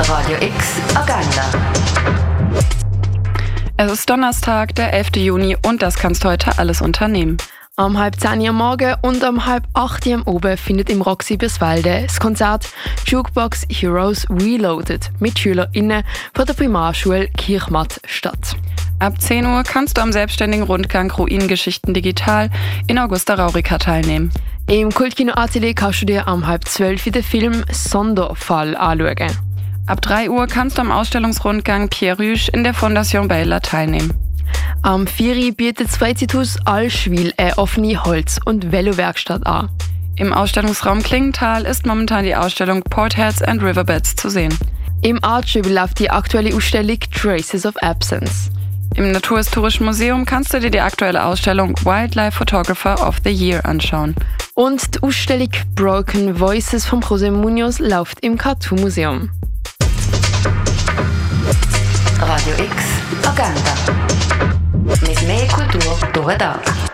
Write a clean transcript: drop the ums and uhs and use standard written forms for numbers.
Radio X Agenda. Es ist Donnerstag, der 11. Juni und das kannst du heute alles unternehmen. Am 7:30 Uhr am Morgen und am 7:30 Uhr am Abend findet im Roxy Birswalde das Konzert Jukebox Heroes Reloaded mit SchülerInnen von der Primarschule Kirchmatt statt. Ab 10 Uhr kannst du am selbstständigen Rundgang Ruinengeschichten digital in Augusta Raurica teilnehmen. Im Kultkino ATD kannst du dir am 11:30 den Film Sonderfall anschauen. Ab 3 Uhr kannst du am Ausstellungsrundgang Pierre Rüsch in der Fondation Baylor teilnehmen. Am 4 Uhr bietet das Freizeithaus Allschwil eine offene Holz- und Velowerkstatt an. Im Ausstellungsraum Klingenthal ist momentan die Ausstellung Portheads and Riverbeds zu sehen. Im Artschwil läuft die aktuelle Ausstellung Traces of Absence. Im Naturhistorischen Museum kannst du dir die aktuelle Ausstellung Wildlife Photographer of the Year anschauen. Und die Ausstellung Broken Voices von José Munoz läuft im Cartoon Museum. Radio X Agenda. Mit mehr Kultur durch den Tag.